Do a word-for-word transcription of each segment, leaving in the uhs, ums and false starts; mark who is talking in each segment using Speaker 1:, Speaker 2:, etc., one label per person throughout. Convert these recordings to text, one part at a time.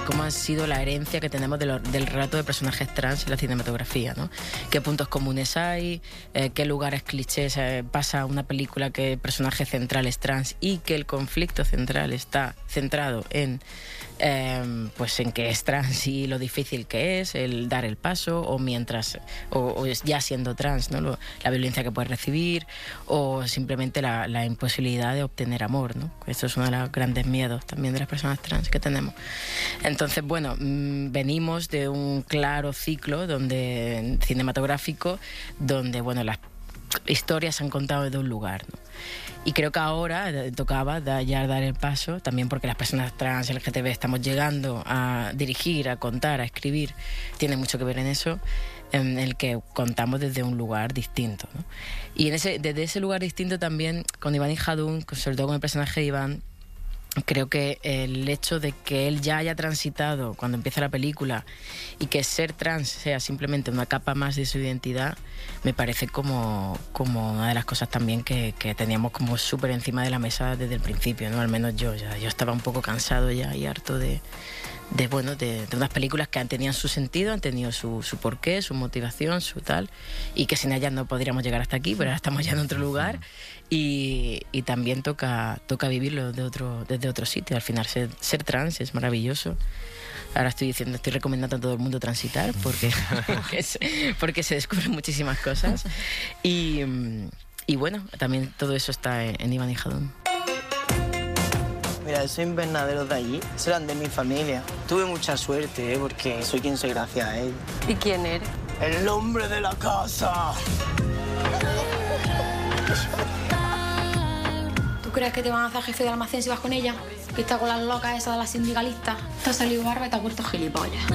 Speaker 1: cómo ha sido la herencia que tenemos de lo, del relato de personajes trans en la cinematografía, ¿no? Qué puntos comunes hay, eh, qué lugares clichés eh, pasa una película que el personaje central es trans y que el conflicto central está centrado en eh, pues en que es trans y lo difícil que es el dar el paso, o mientras o, o ya siendo trans, ¿no? Lo, la violencia que puede recibir, o simplemente la, la imposibilidad de obtener amor, ¿no? Esto es uno de los grandes miedos también de las personas trans que tenemos. Entonces, bueno, mmm, venimos de un claro ciclo donde cinematográfico donde, bueno, las historias se han contado desde un lugar, ¿no? Y creo que ahora tocaba ya dar el paso, también porque las personas trans, L G T B, estamos llegando a dirigir, a contar, a escribir, tiene mucho que ver en eso, en el que contamos desde un lugar distinto, ¿no? Y en ese, desde ese lugar distinto también, con Iván Ijadún, sobre todo con el personaje de Iván, creo que el hecho de que él ya haya transitado cuando empieza la película y que ser trans sea simplemente una capa más de su identidad, me parece como, como una de las cosas también que, que teníamos como súper encima de la mesa desde el principio, ¿no? Al menos yo, ya, yo estaba un poco cansado ya y harto de, de, bueno, de, de unas películas que han tenido su sentido, han tenido su, su porqué, su motivación, su tal, y que sin ellas no podríamos llegar hasta aquí, pero ahora estamos ya en otro lugar. Y, y también toca, toca vivirlo de otro, desde otro sitio. Al final ser, ser trans es maravilloso. Ahora estoy diciendo, estoy recomendando a todo el mundo transitar porque, porque, se, porque se descubren muchísimas cosas. Y, y bueno, también todo eso está en, en Iván Ijadún.
Speaker 2: Mira, esos invernaderos de allí serán de mi familia. Tuve mucha suerte, ¿eh? Porque soy quien soy gracias a él.
Speaker 3: ¿Y quién eres?
Speaker 2: ¡El hombre de la casa!
Speaker 4: ¿Tú crees que te van a hacer jefe de almacén si vas con ella? Que está con las locas esas de las sindicalistas. Te ha salido barba y te ha vuelto gilipollas.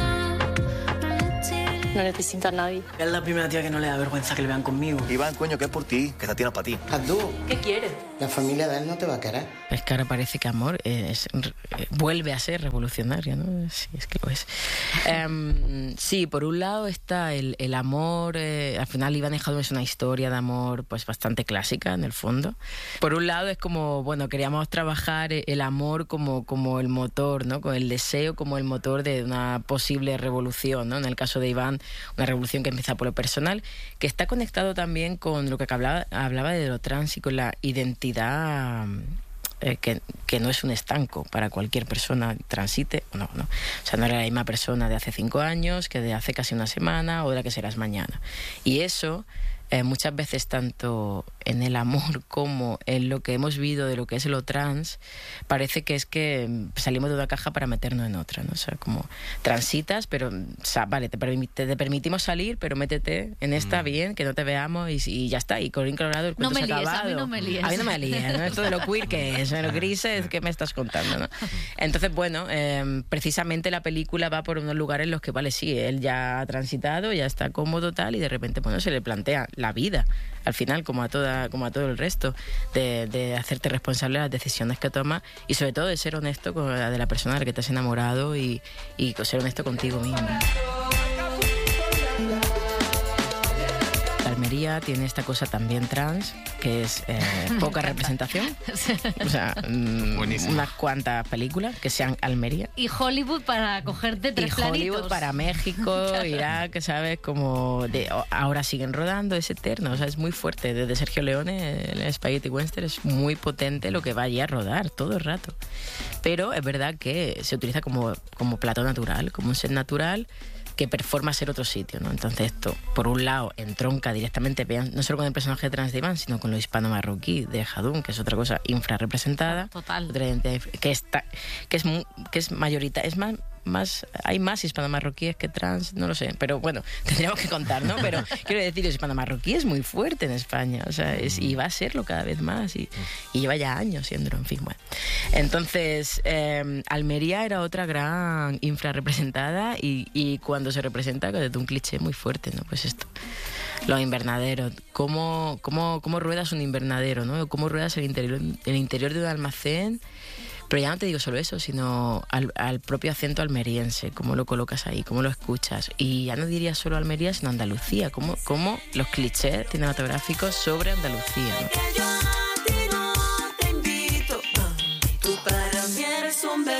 Speaker 3: No necesito a nadie.
Speaker 2: Es la primera tía que no le da vergüenza que le vean conmigo.
Speaker 5: Iván, coño, que es por ti, que esta tía no es para ti.
Speaker 2: Abdú,
Speaker 3: ¿Qué quieres?
Speaker 2: la familia de él no te va a querer.
Speaker 1: Es que ahora parece que amor es, eh, vuelve a ser revolucionaria, ¿no? Sí, es que lo es. Um, sí, por un lado está el, el amor, eh, al final Iván Ijadún es una historia de amor pues bastante clásica en el fondo. Por un lado es como, bueno, queríamos trabajar el amor como, como el motor, ¿no? Con el deseo como el motor de una posible revolución, ¿no? En el caso de Iván, una revolución que empieza por lo personal, que está conectado también con lo que hablaba, hablaba de lo trans y con la identidad eh, que, que no es un estanco para cualquier persona, transite o no, no. O sea, no era la misma persona de hace cinco años que de hace casi una semana o de la que serás mañana. Y eso, eh, muchas veces, tanto en el amor como en lo que hemos vivido de lo que es lo trans, parece que es que salimos de una caja para meternos en otra, ¿no? O sea, como transitas, pero, o sea, vale, te, permite, te permitimos salir, pero métete en esta mm. bien, que no te veamos y, y ya está. Y colorín colorado, el cuento
Speaker 6: no me
Speaker 1: se ha
Speaker 6: líes,
Speaker 1: acabado.
Speaker 6: a mí no me líes.
Speaker 1: A mí no me líes, ¿no? Esto de lo queer que es, lo grises, ¿qué me estás contando, no? Entonces, bueno, eh, precisamente la película va por unos lugares en los que, vale, sí, él ya ha transitado, ya está cómodo, tal, y de repente, bueno, se le plantea la vida, al final, como a toda, como a todo el resto, de, de hacerte responsable de las decisiones que tomas y sobre todo de ser honesto con la de la persona de la que te has enamorado y, y ser honesto contigo mismo. Almería tiene esta cosa también trans, que es eh, poca representación. O sea, mmm, unas cuantas películas que sean Almería.
Speaker 6: Y Hollywood para cogerte tres
Speaker 1: Y Hollywood
Speaker 6: planitos.
Speaker 1: para México, Irak, ¿sabes? Como de, ahora siguen rodando, es eterno. O sea, es muy fuerte. Desde Sergio Leone, el Spaghetti Western, es muy potente lo que vaya a rodar todo el rato. Pero es verdad que se utiliza como, como plato natural, como un set natural que performa ser otro sitio, ¿no? Entonces esto, por un lado, entronca directamente, no solo con el personaje trans de Iván, sino con lo hispano-marroquí de Ijadún, que es otra cosa infrarrepresentada.
Speaker 6: Total.
Speaker 1: Otra identidad que, está, que es, que es mayorita, es más... Más, hay más hispano-marroquíes que trans, no lo sé, pero bueno, tendríamos que contar, ¿no? Pero quiero decir, el hispano-marroquí es muy fuerte en España, o sea, es, y va a serlo cada vez más, y, y lleva ya años siéndolo, en fin, bueno. Entonces, eh, Almería era otra gran infrarrepresentada y, y cuando se representa desde un cliché muy fuerte, ¿no? Pues esto, los invernaderos, cómo, cómo, cómo ruedas un invernadero, ¿no? Cómo ruedas el interior, el interior de un almacén. Pero ya no te digo solo eso, sino al, al propio acento almeriense, cómo lo colocas ahí, cómo lo escuchas. Y ya no diría solo Almería, sino Andalucía, cómo, cómo los clichés cinematográficos sobre Andalucía, ¿no? Y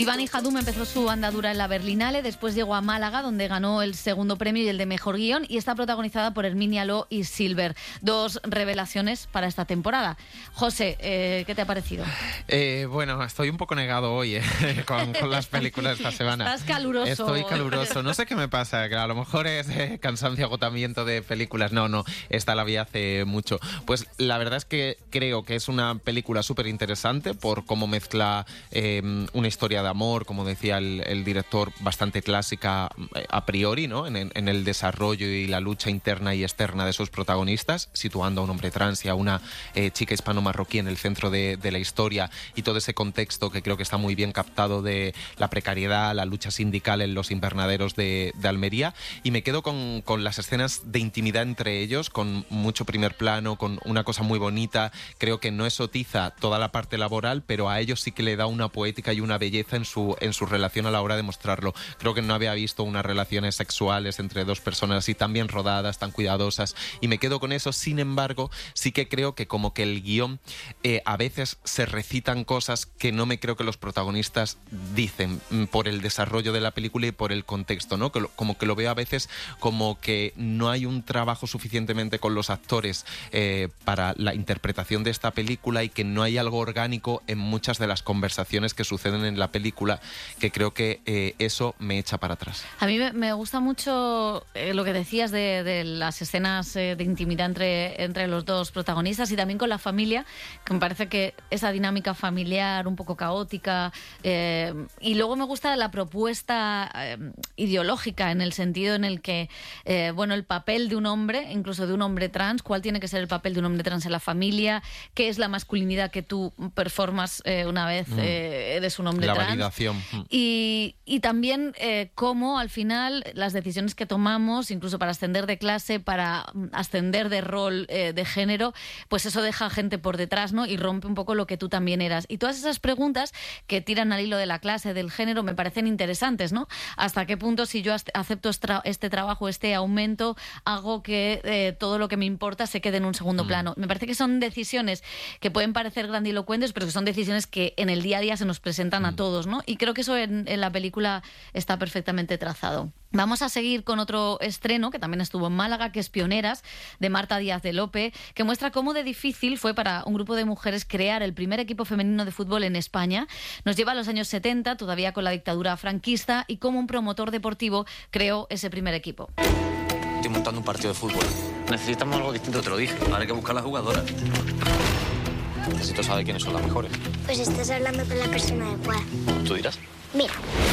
Speaker 6: Iván Ijadum empezó su andadura en la Berlinale, después llegó a Málaga, donde ganó el segundo premio y el de mejor guión, y está protagonizada por Herminia Lo y Silver, dos revelaciones para esta temporada. José, eh, ¿qué te ha parecido?
Speaker 3: Eh, bueno, estoy un poco negado hoy eh, con, con las películas de esta semana.
Speaker 6: Estás caluroso.
Speaker 3: Estoy caluroso. No sé qué me pasa, que a lo mejor es eh, cansancio, agotamiento de películas. No, no, esta la vi hace mucho. Pues la verdad es que creo que es una película súper interesante por cómo mezcla eh, una historia de amor, como decía el, el director, bastante clásica eh, a priori, ¿no? En, en el desarrollo y la lucha interna y externa de sus protagonistas, situando a un hombre trans y a una eh, chica hispano-marroquí en el centro de, de la historia, y todo ese contexto que creo que está muy bien captado de la precariedad, la lucha sindical en los invernaderos de, de Almería. Y me quedo con, con las escenas de intimidad entre ellos, con mucho primer plano, con una cosa muy bonita. Creo que no exotiza toda la parte laboral, pero a ellos sí que le da una poética y una belleza en su, en su relación a la hora de mostrarlo. Creo que no había visto unas relaciones sexuales entre dos personas así tan bien rodadas, tan cuidadosas, y me quedo con eso. Sin embargo, sí que creo que como que el guión eh, a veces se recitan cosas que no me creo que los protagonistas dicen por el desarrollo de la película y por el contexto, ¿no? Que lo, como que lo veo a veces como que no hay un trabajo suficientemente con los actores eh, para la interpretación de esta película, y que no hay algo orgánico en muchas de las conversaciones que suceden en la película, que creo que eh, eso me echa para atrás.
Speaker 6: A mí me, me gusta mucho eh, lo que decías de, de las escenas eh, de intimidad entre, entre los dos protagonistas, y también con la familia, que me parece que esa dinámica familiar un poco caótica, eh, y luego me gusta la propuesta eh, ideológica, en el sentido en el que eh, bueno, el papel de un hombre, incluso de un hombre trans, cuál tiene que ser el papel de un hombre trans en la familia, qué es la masculinidad que tú performas eh, una vez mm. eh, eres un hombre
Speaker 3: la
Speaker 6: trans.
Speaker 3: La validación.
Speaker 6: Y, y también eh, cómo al final las decisiones que tomamos, incluso para ascender de clase, para ascender de rol eh, de género, pues eso deja gente por detrás, ¿no? Y rompe un poco lo que tú también eras. Y todas esas preguntas que tiran al hilo de la clase, del género, me parecen interesantes, ¿no? Hasta qué punto, si yo acepto este trabajo, este aumento, hago que eh, todo lo que me importa se quede en un segundo mm. plano. Me parece que son decisiones que pueden parecer grandilocuentes, pero que son decisiones que en el día a día se nos presentan mm. a todos, ¿no? Y creo que eso en, en la película está perfectamente trazado. Vamos a seguir con otro estreno que también estuvo en Málaga, que es Pioneras, de Marta Díaz de Lope, que muestra cómo de difícil fue para un grupo de mujeres crear el primer equipo femenino de fútbol en España. Nos lleva a los años setenta, todavía con la dictadura franquista, y cómo un promotor deportivo creó ese primer equipo.
Speaker 5: Estoy montando un partido de fútbol. Necesitamos algo distinto, te lo dije. Ahora hay que buscar las jugadoras. Necesito saber quiénes son las mejores.
Speaker 7: Pues estás hablando con la persona adecuada.
Speaker 5: ¿Tú dirás?
Speaker 7: Mira.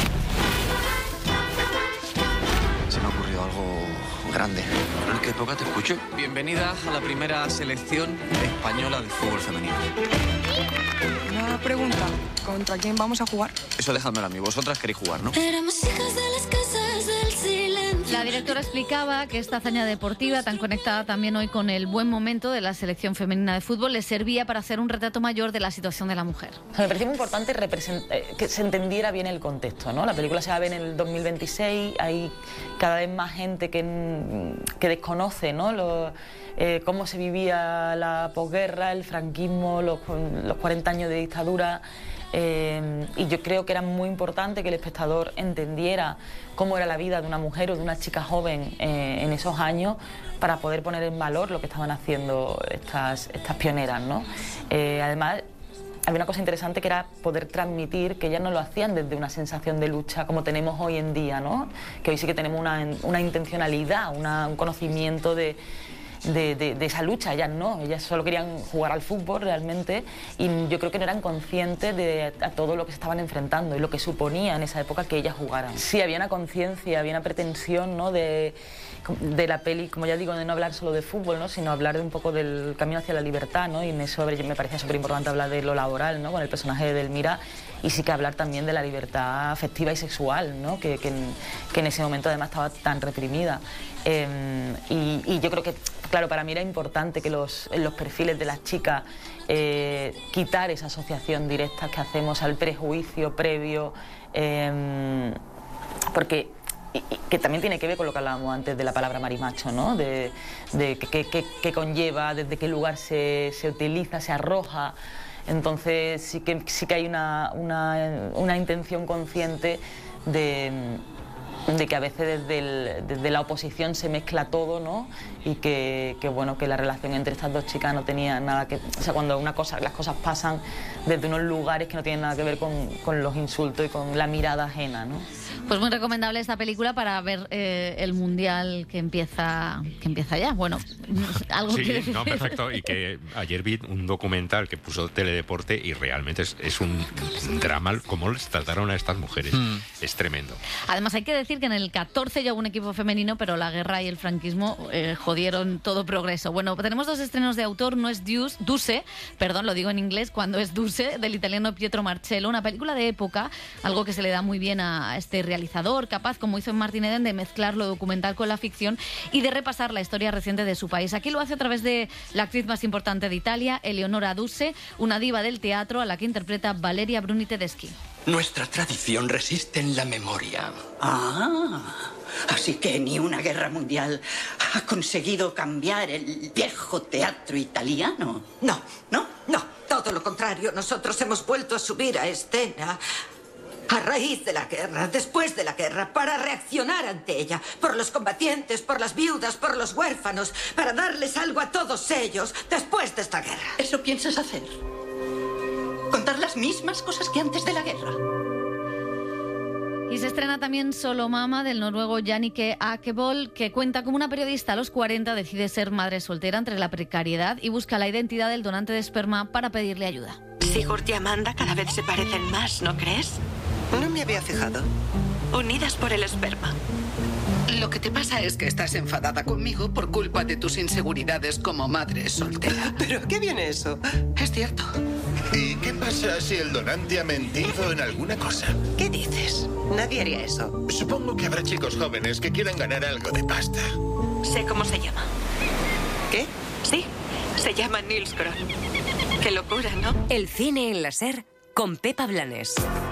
Speaker 5: Se me ha ocurrido algo grande. ¿En qué época te escucho? Bienvenida a la primera selección española de fútbol femenino.
Speaker 8: Una pregunta. ¿Contra quién vamos a jugar?
Speaker 5: Eso dejádmelo a mí. Vosotras queréis jugar, ¿no?
Speaker 7: Éramos hijas de las casas del silencio.
Speaker 6: La directora explicaba que esta hazaña deportiva, tan conectada también hoy con el buen momento de la selección femenina de fútbol, le servía para hacer un retrato mayor de la situación de la mujer.
Speaker 9: Me pareció muy importante que se entendiera bien el contexto, ¿no? La película se va a ver en el dos mil veintiséis, hay cada vez más gente que, que desconoce, ¿no? Lo, eh, cómo se vivía la posguerra, el franquismo, los, los cuarenta años de dictadura. Eh, y yo creo que era muy importante que el espectador entendiera cómo era la vida de una mujer o de una chica joven eh, en esos años, para poder poner en valor lo que estaban haciendo estas, estas pioneras, ¿no? Eh, además, había una cosa interesante, que era poder transmitir que ellas no lo hacían desde una sensación de lucha como tenemos hoy en día, ¿no? Que hoy sí que tenemos una, una intencionalidad, una, un conocimiento de... De, de, de esa lucha. Ellas no, ellas solo querían jugar al fútbol realmente, y yo creo que no eran conscientes de a todo lo que se estaban enfrentando y lo que suponía en esa época que ellas jugaran. Sí, había una conciencia, había una pretensión, ¿no? de, de la peli, como ya digo, de no hablar solo de fútbol, ¿no? Sino hablar de un poco del camino hacia la libertad, ¿no? Y en eso me parecía súper importante hablar de lo laboral, ¿no? Con el personaje de Delmira, y sí que hablar también de la libertad afectiva y sexual, ¿no? que, que, en, que en ese momento además estaba tan reprimida. Eh, y, y yo creo que, claro, para mí era importante que los, en los perfiles de las chicas eh, quitar esa asociación directa que hacemos al prejuicio previo, eh, porque y, y, que también tiene que ver con lo que hablábamos antes de la palabra marimacho, ¿no? De, de que, que, que conlleva, desde qué lugar se, se utiliza, se arroja. Entonces sí que, sí que hay una, una, una intención consciente de, de que a veces desde, el, desde la oposición se mezcla todo, ¿no? Y que, que bueno, que la relación entre estas dos chicas no tenía nada que... O sea, cuando una cosa, las cosas pasan desde unos lugares que no tienen nada que ver con, con los insultos y con la mirada ajena, ¿no?
Speaker 6: Pues muy recomendable esta película para ver eh, el Mundial que empieza que empieza ya. Bueno, algo
Speaker 10: sí,
Speaker 6: que decir.
Speaker 10: no, perfecto. Y que ayer vi un documental que puso Teledeporte y realmente es, es un drama cómo les trataron a estas mujeres. Mm. Es tremendo.
Speaker 6: Además, hay que decir que en el catorce ya hubo un equipo femenino, pero la guerra y el franquismo eh, jodieron todo progreso. Bueno, tenemos dos estrenos de autor. No es Deuce, Duce, perdón, lo digo en inglés, cuando es Duce, del italiano Pietro Marcello, una película de época, algo que se le da muy bien a este realizador, capaz, como hizo en Martin Eden, de mezclar lo documental con la ficción y de repasar la historia reciente de su país. Aquí lo hace a través de la actriz más importante de Italia, Eleonora Duse, una diva del teatro a la que interpreta Valeria Bruni Tedeschi.
Speaker 11: Nuestra tradición resiste en la memoria.
Speaker 12: Ah, así que ni una guerra mundial ha conseguido cambiar el viejo teatro italiano.
Speaker 13: No, no, no, todo lo contrario. Nosotros hemos vuelto a subir a escena a raíz de la guerra, después de la guerra, para reaccionar ante ella, por los combatientes, por las viudas, por los huérfanos, para darles algo a todos ellos después de esta guerra.
Speaker 12: ¿Eso piensas hacer? ¿Contar las mismas cosas que antes de la guerra?
Speaker 6: Y se estrena también Solo Mama, del noruego Jannicke Akebol, que cuenta cómo una periodista a los cuarenta decide ser madre soltera entre la precariedad y busca la identidad del donante de esperma para pedirle ayuda.
Speaker 14: Sigurd y Amanda cada vez se parecen más, ¿no crees?
Speaker 15: No me había fijado.
Speaker 14: Unidas por el esperma.
Speaker 15: Lo que te pasa es que estás enfadada conmigo por culpa de tus inseguridades como madre soltera.
Speaker 16: ¿Pero qué viene eso?
Speaker 15: Es cierto.
Speaker 17: ¿Y qué pasa si el donante ha mentido en alguna cosa?
Speaker 15: ¿Qué dices? Nadie haría eso.
Speaker 17: Supongo que habrá chicos jóvenes que quieran ganar algo de pasta.
Speaker 14: Sé cómo se llama.
Speaker 15: ¿Qué?
Speaker 14: Sí, se llama Nils Krohn. Qué locura, ¿no?
Speaker 18: El cine en la SER con Pepa Blanes.